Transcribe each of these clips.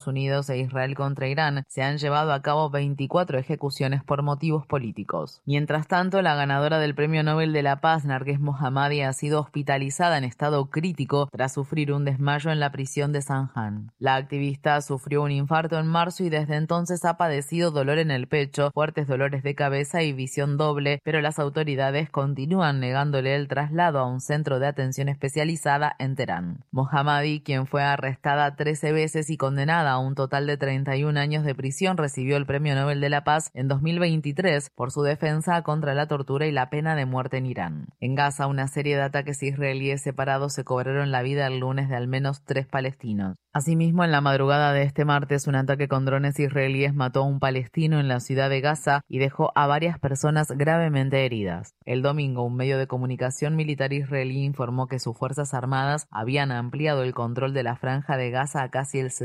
Unidos e Israel contra Irán, se han llevado a cabo 24 ejecuciones por motivos políticos. Mientras tanto, la ganadora del Premio Nobel de la Paz, Narges Mohammadi, ha sido hospitalizada en estado crítico tras sufrir un desmayo en la prisión de Zanjan. La activista sufrió un infarto en marzo y desde entonces ha padecido dolor en el pecho, fuertes dolores de cabeza y visión doble, pero las autoridades continúan negándole el traslado a un centro de atención especializada en Teherán. Mohammadi, quien fue arrestada 13 veces y condenada a un total de 31 años de prisión, recibió el Premio Nobel de la Paz en 2023 por su defensa contra la tortura y la pena de muerte en Irán. En Gaza, una serie de ataques israelíes separados se cobraron la vida el lunes de al menos 3 palestinos. Asimismo, en la madrugada de este martes, un ataque con drones israelíes mató a un palestino en la ciudad de Gaza y dejó a varias personas gravemente heridas. El domingo, un medio de comunicación militar israelí informó que sus fuerzas armadas habían ampliado el control de la franja de Gaza a casi el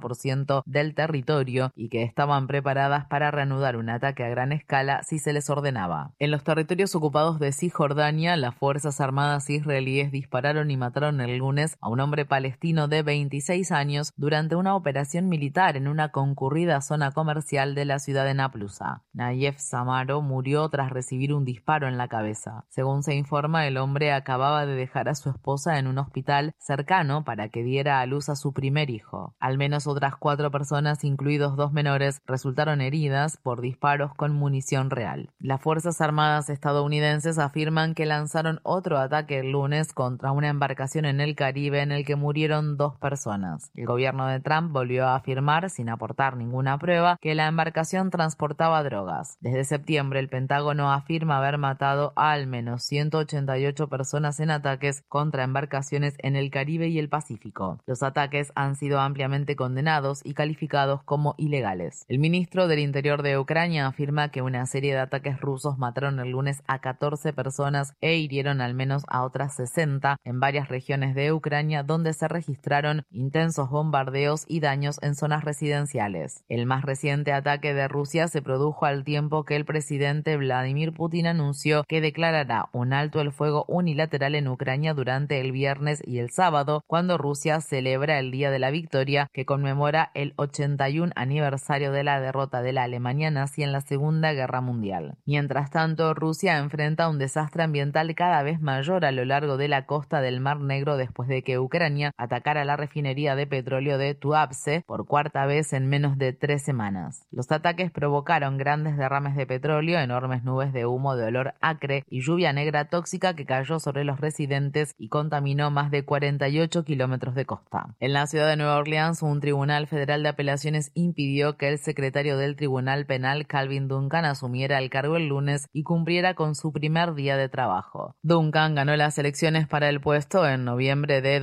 60% del territorio y que estaban preparadas para reanudar un ataque a gran escala si se les ordenaba. En los territorios ocupados de Cisjordania, las fuerzas armadas israelíes dispararon y mataron el lunes a un hombre palestino de 26 años durante una operación militar en una concurrida zona comercial de la ciudad de Naplusa. Nayef Samaro murió tras recibir un disparo en la cabeza. Según se informa, el hombre acababa de dejar a su esposa en un hospital cercano para que diera a luz a su primer hijo. Al menos otras 4 personas, incluidos 2 menores, resultaron heridas por disparos con munición real. Las Fuerzas Armadas estadounidenses afirman que lanzaron otro ataque el lunes contra una embarcación en el Caribe en el que murieron 2 personas. El gobierno de Trump volvió a afirmar, sin aportar ninguna prueba, que la embarcación transportaba drogas. Desde septiembre, el Pentágono afirma haber matado a al menos 188 personas en ataques contra embarcaciones en el Caribe y el Pacífico. Los ataques han sido ampliamente condenados y calificados como ilegales. El ministro del Interior de Ucrania afirma que una serie de ataques rusos mataron el lunes a 14 personas e hirieron al menos a otras 60 en varias regiones de Ucrania, donde se registraron intensos bombardeos y daños en zonas residenciales. El más reciente ataque de Rusia se produjo al tiempo que el presidente Vladimir Putin anunció que declarará un alto el fuego unilateral en Ucrania durante el viernes y el sábado, cuando Rusia celebra el Día de la Victoria, que conmemora el 81 aniversario de la derrota de la Alemania nazi en la Segunda Guerra Mundial. Mientras tanto, Rusia enfrenta un desastre ambiental cada vez mayor a lo largo de la costa del Mar Negro después de que Ucrania atacara la refinería de petróleo de Tuapse por 4ª vez en menos de 3 semanas. Los ataques provocaron grandes derrames de petróleo, enormes nubes de humo de olor acre y lluvia negra tóxica que cayó sobre los residentes y contaminó más de 48 kilómetros de costa. En la ciudad de Nueva Orleans, un tribunal federal de apelaciones impidió que el secretario del Tribunal Penal, Calvin Duncan, asumiera el cargo el lunes y cumpliera con su primer día de trabajo. Duncan ganó las elecciones para el puesto en noviembre de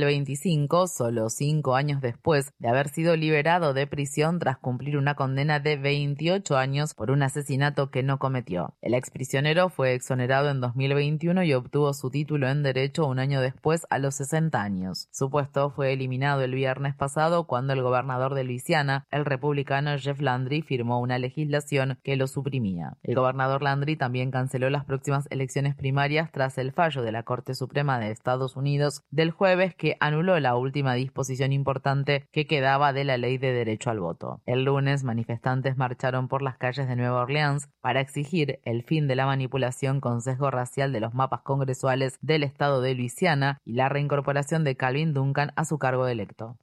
2025, solo 5 años después de haber sido liberado de prisión tras cumplir una condena de 28 años por un asesinato que no cometió. El exprisionero fue exonerado en 2021 y obtuvo su título en Derecho un año después, a los 60 años. Su puesto fue eliminado el viernes pasado cuando el gobernador de Luisiana, el republicano Jeff Landry, firmó una legislación que lo suprimía. El gobernador Landry también canceló las próximas elecciones primarias tras el fallo de la Corte Suprema de Estados Unidos del jueves, que anuló la última disposición importante que quedaba de la ley de derecho al voto. El lunes, manifestantes marcharon por las calles de Nueva Orleans para exigir el fin de la manipulación con sesgo racial de los mapas congresuales del estado de Luisiana y la reincorporación de Calvin Duncan a su cargo electo.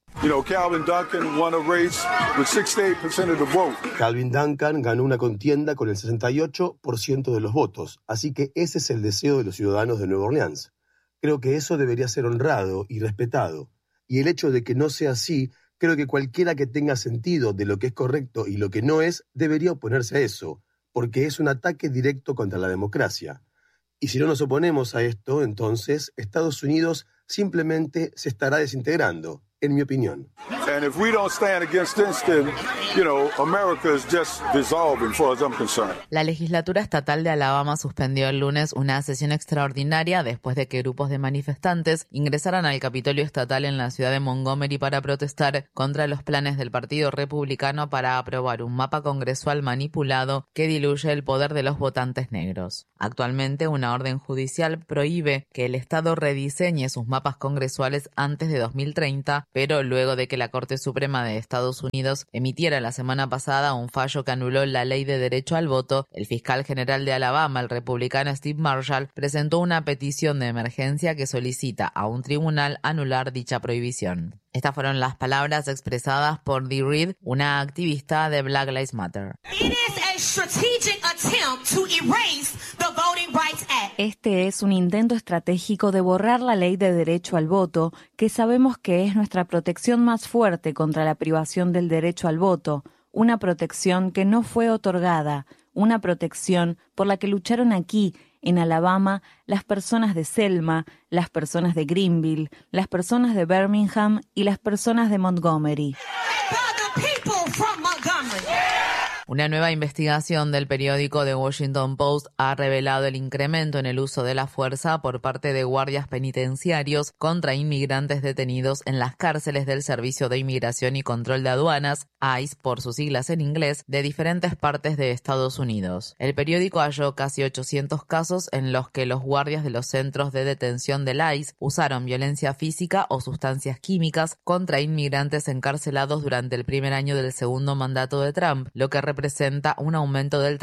Calvin Duncan ganó una contienda con el 68% de los votos, así que ese es el deseo de los ciudadanos de Nueva Orleans. Creo que eso debería ser honrado y respetado. Y el hecho de que no sea así, creo que cualquiera que tenga sentido de lo que es correcto y lo que no es, debería oponerse a eso, porque es un ataque directo contra la democracia. Y si no nos oponemos a esto, entonces Estados Unidos simplemente se estará desintegrando, en mi opinión. La legislatura estatal de Alabama suspendió el lunes una sesión extraordinaria después de que grupos de manifestantes ingresaran al Capitolio estatal en la ciudad de Montgomery para protestar contra los planes del Partido Republicano para aprobar un mapa congresual manipulado que diluye el poder de los votantes negros. Actualmente, una orden judicial prohíbe que el Estado rediseñe sus mapas congresuales antes de 2030, pero luego de que la Corte Suprema de Estados Unidos emitiera la semana pasada un fallo que anuló la ley de derecho al voto, el fiscal general de Alabama, el republicano Steve Marshall, presentó una petición de emergencia que solicita a un tribunal anular dicha prohibición. Estas fueron las palabras expresadas por Dee Reed, una activista de Black Lives Matter. Este es un intento estratégico de borrar la ley de derecho al voto, que sabemos que es nuestra protección más fuerte contra la privación del derecho al voto, una protección que no fue otorgada, una protección por la que lucharon aquí, en Alabama, las personas de Selma, las personas de Greenville, las personas de Birmingham y las personas de Montgomery. Una nueva investigación del periódico The Washington Post ha revelado el incremento en el uso de la fuerza por parte de guardias penitenciarios contra inmigrantes detenidos en las cárceles del Servicio de Inmigración y Control de Aduanas, ICE por sus siglas en inglés, de diferentes partes de Estados Unidos. El periódico halló casi 800 casos en los que los guardias de los centros de detención del ICE usaron violencia física o sustancias químicas contra inmigrantes encarcelados durante el primer año del segundo mandato de Trump, lo que representa un aumento del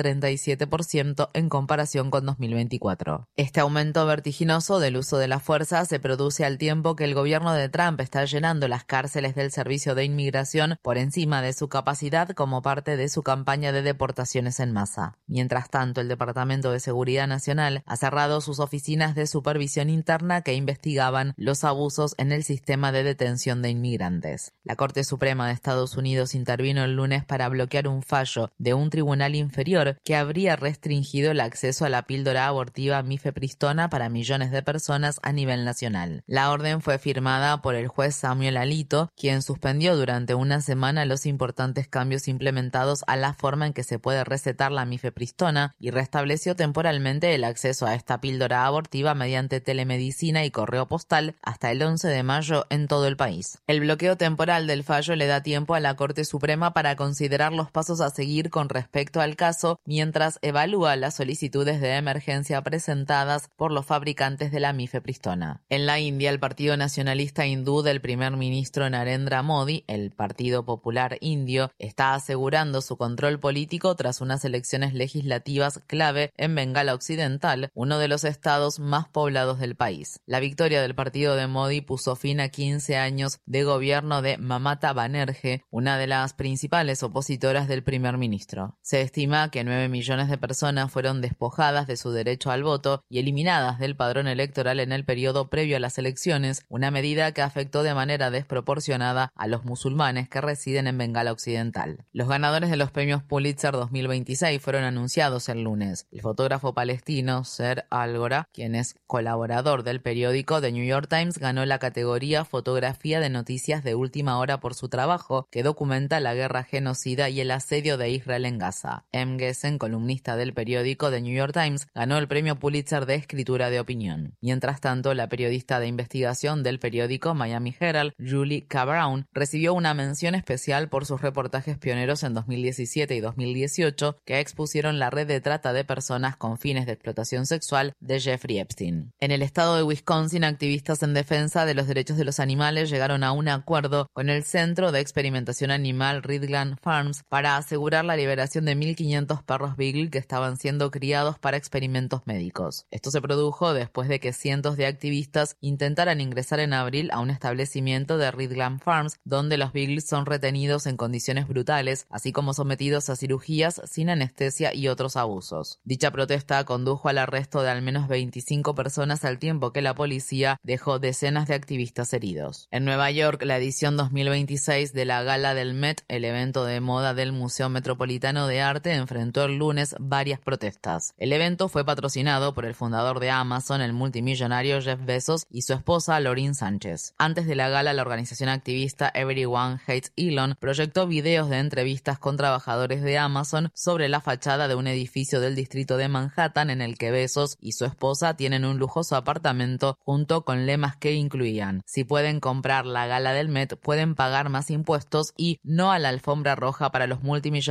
37% en comparación con 2024. Este aumento vertiginoso del uso de la fuerza se produce al tiempo que el gobierno de Trump está llenando las cárceles del Servicio de Inmigración por encima de su capacidad como parte de su campaña de deportaciones en masa. Mientras tanto, el Departamento de Seguridad Nacional ha cerrado sus oficinas de supervisión interna que investigaban los abusos en el sistema de detención de inmigrantes. La Corte Suprema de Estados Unidos intervino el lunes para bloquear un fallo de un tribunal inferior que habría restringido el acceso a la píldora abortiva mifepristona para millones de personas a nivel nacional. La orden fue firmada por el juez Samuel Alito, quien suspendió durante una semana los importantes cambios implementados a la forma en que se puede recetar la mifepristona y restableció temporalmente el acceso a esta píldora abortiva mediante telemedicina y correo postal hasta el 11 de mayo en todo el país. El bloqueo temporal del fallo le da tiempo a la Corte Suprema para considerar los pasos a seguir con respecto al caso mientras evalúa las solicitudes de emergencia presentadas por los fabricantes de la mifepristona. En la India, el Partido Nacionalista Hindú del primer ministro Narendra Modi, el Partido Popular Indio, está asegurando su control político tras unas elecciones legislativas clave en Bengala Occidental, uno de los estados más poblados del país. La victoria del partido de Modi puso fin a 15 años de gobierno de Mamata Banerjee, una de las principales opositoras del primer ministro. Se estima que 9 millones de personas fueron despojadas de su derecho al voto y eliminadas del padrón electoral en el periodo previo a las elecciones, una medida que afectó de manera desproporcionada a los musulmanes que residen en Bengala Occidental. Los ganadores de los premios Pulitzer 2026 fueron anunciados el lunes. El fotógrafo palestino Ser Algora, quien es colaborador del periódico The New York Times, ganó la categoría Fotografía de Noticias de Última Hora por su trabajo, que documenta la guerra genocida y el asedio de Israel en Gaza. M. Gessen, columnista del periódico The New York Times, ganó el premio Pulitzer de escritura de opinión. Mientras tanto, la periodista de investigación del periódico Miami Herald, Julie K. Brown, recibió una mención especial por sus reportajes pioneros en 2017 y 2018 que expusieron la red de trata de personas con fines de explotación sexual de Jeffrey Epstein. En el estado de Wisconsin, activistas en defensa de los derechos de los animales llegaron a un acuerdo con el Centro de Experimentación Animal Ridgeland Farms para asegurar la liberación de 1.500 perros Beagle que estaban siendo criados para experimentos médicos. Esto se produjo después de que cientos de activistas intentaran ingresar en abril a un establecimiento de Ridgeland Farms donde los Beagles son retenidos en condiciones brutales, así como sometidos a cirugías sin anestesia y otros abusos. Dicha protesta condujo al arresto de al menos 25 personas al tiempo que la policía dejó decenas de activistas heridos. En Nueva York, la edición 2026 de la Gala del Met, el evento de moda del Museo Metropolitano de Arte, enfrentó el lunes varias protestas. El evento fue patrocinado por el fundador de Amazon, el multimillonario Jeff Bezos, y su esposa Laureen Sánchez. Antes de la gala, la organización activista Everyone Hates Elon proyectó videos de entrevistas con trabajadores de Amazon sobre la fachada de un edificio del distrito de Manhattan en el que Bezos y su esposa tienen un lujoso apartamento junto con lemas que incluían: si pueden comprar la Gala del Met, pueden pagar más impuestos y no a la alfombra roja para los multimillonarios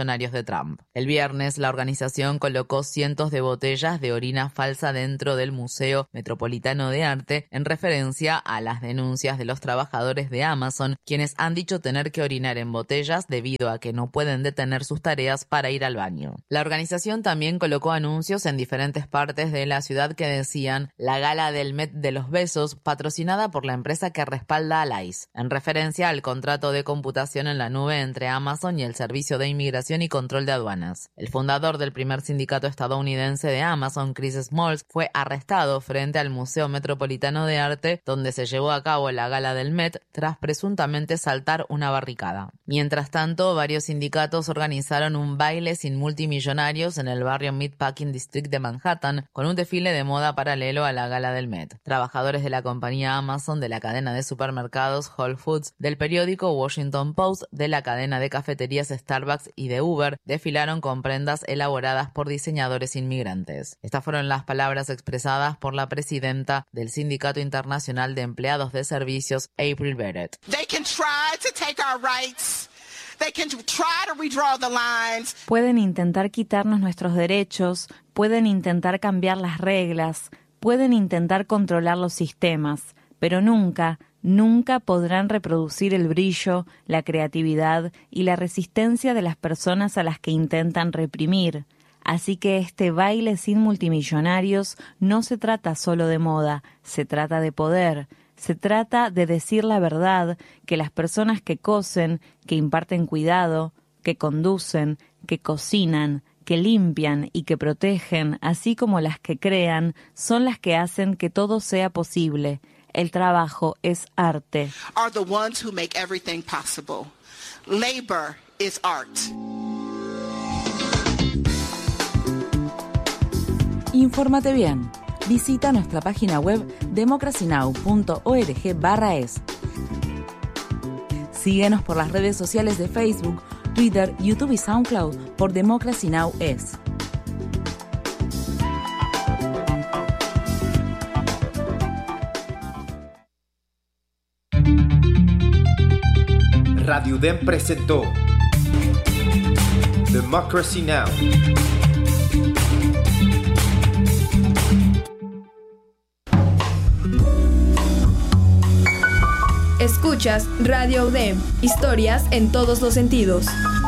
multimillonarios de Trump. El viernes, la organización colocó cientos de botellas de orina falsa dentro del Museo Metropolitano de Arte en referencia a las denuncias de los trabajadores de Amazon, quienes han dicho tener que orinar en botellas debido a que no pueden detener sus tareas para ir al baño. La organización también colocó anuncios en diferentes partes de la ciudad que decían «La gala del Met de los besos, patrocinada por la empresa que respalda a Lice», en referencia al contrato de computación en la nube entre Amazon y el Servicio de Inmigración y Control de Aduanas. El fundador del primer sindicato estadounidense de Amazon, Chris Smalls, fue arrestado frente al Museo Metropolitano de Arte, donde se llevó a cabo la gala del Met, tras presuntamente saltar una barricada. Mientras tanto, varios sindicatos organizaron un baile sin multimillonarios en el barrio Meatpacking District de Manhattan, con un desfile de moda paralelo a la gala del Met. Trabajadores de la compañía Amazon, de la cadena de supermercados Whole Foods, del periódico Washington Post, de la cadena de cafeterías Starbucks y de Uber desfilaron con prendas elaboradas por diseñadores inmigrantes. Estas fueron las palabras expresadas por la presidenta del Sindicato Internacional de Empleados de Servicios, April Barrett. Pueden intentar quitarnos nuestros derechos, pueden intentar cambiar las reglas, pueden intentar controlar los sistemas, pero nunca podrán reproducir el brillo, la creatividad y la resistencia de las personas a las que intentan reprimir. Así que este baile sin multimillonarios no se trata solo de moda, se trata de poder. Se trata de decir la verdad, que las personas que cosen, que imparten cuidado, que conducen, que cocinan, que limpian y que protegen, así como las que crean, son las que hacen que todo sea posible. El trabajo es arte. Are the ones who make everything possible. Labor is art. Infórmate bien. Visita nuestra página web democracynow.org/es. Síguenos por las redes sociales de Facebook, Twitter, YouTube y SoundCloud por Democracy Now! Es. Radio UDEM presentó Democracy Now! Escuchas Radio UDEM, historias en todos los sentidos.